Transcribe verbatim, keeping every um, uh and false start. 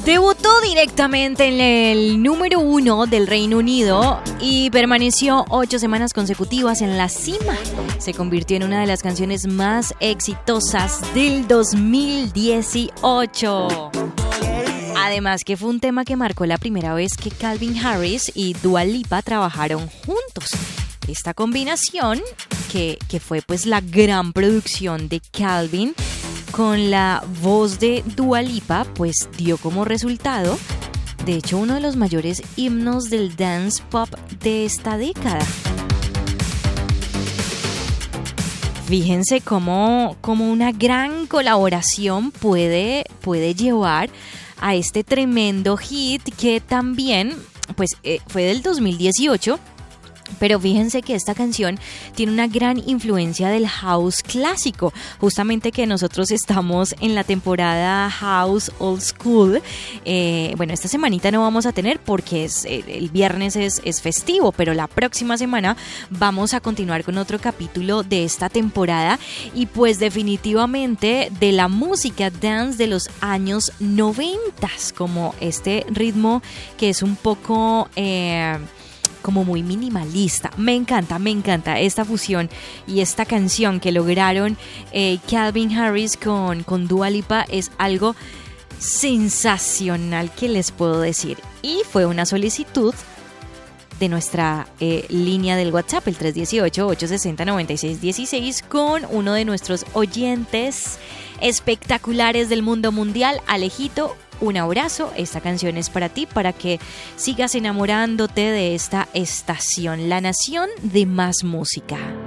Debutó directamente en el número uno del Reino Unido y permaneció ocho semanas consecutivas en la cima. Se convirtió en una de las canciones más exitosas del dos mil dieciocho. Además que fue un tema que marcó la primera vez que Calvin Harris y Dua Lipa trabajaron juntos. Esta combinación, que, que fue pues la gran producción de Calvin con la voz de Dua Lipa, pues dio como resultado, de hecho, uno de los mayores himnos del dance pop de esta década. Fíjense cómo, cómo una gran colaboración puede, puede llevar a este tremendo hit que también pues, eh, fue del dos mil dieciocho. Pero fíjense que esta canción tiene una gran influencia del house clásico, justamente que nosotros estamos en la temporada House Old School. Eh, bueno, esta semanita no vamos a tener porque es, el viernes es, es festivo, pero la próxima semana vamos a continuar con otro capítulo de esta temporada y pues definitivamente de la música dance de los años noventas, como este ritmo que es un poco... Eh, como muy minimalista. Me encanta, me encanta esta fusión y esta canción que lograron eh, Calvin Harris con, con Dua Lipa es algo sensacional, que les puedo decir. Y fue una solicitud de nuestra eh, línea del WhatsApp, el tres uno ocho, ocho seis cero, nueve seis uno seis, con uno de nuestros oyentes espectaculares del mundo mundial, Alejito. Un abrazo, esta canción es para ti, para que sigas enamorándote de esta estación, la nación de más música.